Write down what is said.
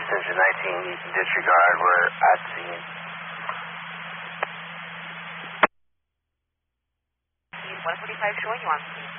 Passenger 19, disregard, we're at scene. 145 showing you on scene.